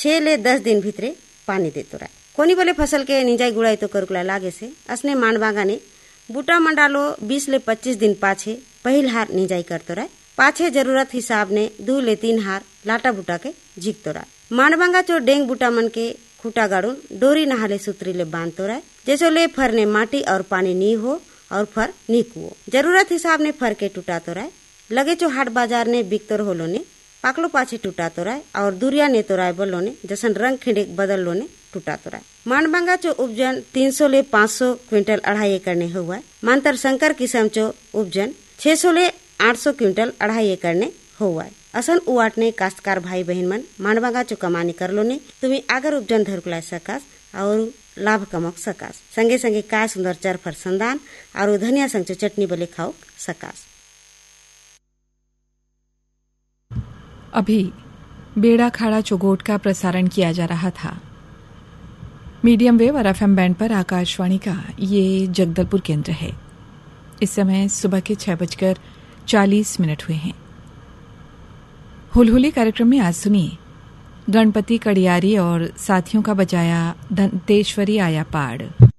6 ले 10 दिन भितरे पानी देतो रहा। कोनी बोले फसल के निंजाई गुड़ाई तो करुकला लागे से असने मांडबागा ने बूटा मंडालो 20 ले 25 दिन पाछे पहिल हार निंजाई करतो रहा। पाछे जरूरत हिसाब ने 2 ले 3 हार लाटा बूटा के झिकतो रहा। मांडबांगा चो डेंग बूटा मन के खूटा गाड़ून डोरी नहाले सूत्री ले बांधतो रहा। जैसो ले फर ने माटी और पानी नी हो और फर नी कुओ जरूरत हिसाब ने फर के टूटातो रहा। लगे चो हाट बाजार ने बिकतोर होलो ने पाकलो पाछे टूटातो रहा और दुरिया ने तो राय बोलो ने जसन रंग खिंडे बदल लो ने टूटातो रहा। मांडबांगा चो उपजन 300 ले 500 क्विंटल 2.5 एकड़ ने हुआ। मांतर शंकर किस्म चो उपजन 600 ले 800 क्विंटल 2.5 एकड़ ने हुआ। असन उवाट ने काश्तकार भाई बहन मन मांडबांगा चो कमानी कर लो ने तुम्हें आगर उपजन धरकुला सकास और लाभ कमक सकास। संगे संगे काय सुंदर चरफर संदान और धनिया संग चो चटनी बोले खाओ सकास। अभी बेड़ा खाड़ा चौगोट का प्रसारण किया जा रहा था। मीडियम वेव और एफएम बैंड पर आकाशवाणी का ये जगदलपुर केंद्र है। इस समय सुबह के 6:40 हुए हैं। हुलहुली कार्यक्रम में आज सुनिए गणपति कड़ियारी और साथियों का बजाया दंतेश्वरी आया पाड़।